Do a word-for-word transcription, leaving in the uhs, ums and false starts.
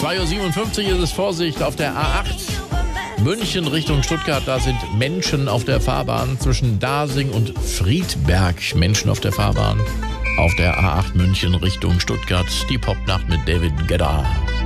zwei Uhr siebenundfünfzig ist es. Vorsicht auf der A acht. München Richtung Stuttgart, da sind Menschen auf der Fahrbahn zwischen Dasing und Friedberg. Menschen auf der Fahrbahn auf der A acht München Richtung Stuttgart. Die Popnacht mit David Guetta.